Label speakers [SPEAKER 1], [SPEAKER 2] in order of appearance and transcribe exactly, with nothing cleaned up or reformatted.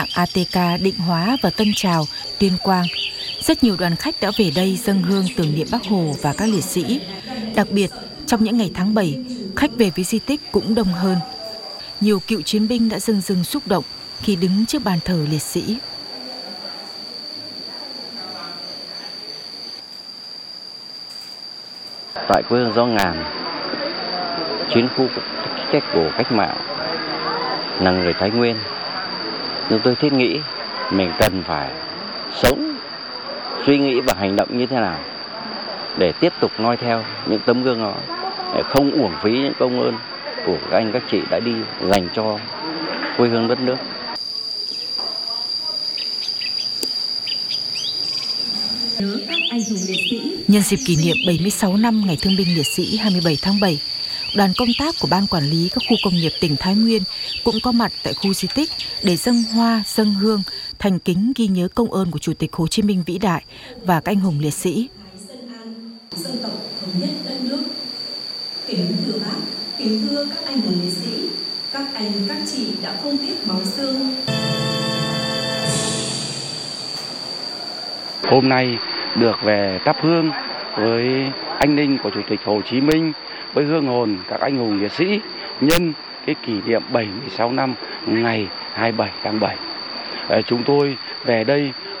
[SPEAKER 1] a tê ca, Định Hóa và Tân Trào, Tuyên Quang. Rất nhiều đoàn khách đã về đây dâng hương tưởng niệm Bác Hồ và các liệt sĩ. Đặc biệt, trong những ngày tháng bảy, khách về với di tích cũng đông hơn. Nhiều cựu chiến binh đã rưng rưng xúc động khi đứng trước bàn thờ liệt sĩ.
[SPEAKER 2] Tại quê hương Gió Ngàn, chiến khu cách của cách mạng là người Thái Nguyên, nhưng tôi thiết nghĩ mình cần phải sống, suy nghĩ và hành động như thế nào để tiếp tục noi theo những tấm gương đó, để không uổng phí những công ơn của các anh các chị đã đi dành cho quê hương đất nước.
[SPEAKER 1] Nhân dịp kỷ niệm bảy mươi sáu năm Ngày Thương binh Liệt sĩ hai mươi bảy tháng bảy, đoàn công tác của Ban Quản lý các khu công nghiệp tỉnh Thái Nguyên cũng có mặt tại khu di tích để dâng hoa, dâng hương, thành kính ghi nhớ công ơn của Chủ tịch Hồ Chí Minh vĩ đại và các anh hùng liệt sĩ.
[SPEAKER 3] Dân tộc thống nhất đất nước. Kính thưa Bác, kính thưa các anh hùng liệt sĩ, các anh các chị đã không tiếc máu xương.
[SPEAKER 4] Hôm nay được về thắp hương với anh linh của Chủ tịch Hồ Chí Minh, với hương hồn các anh hùng liệt sĩ nhân cái kỷ niệm bảy mươi sáu năm ngày hai mươi bảy tháng bảy. Chúng tôi về đây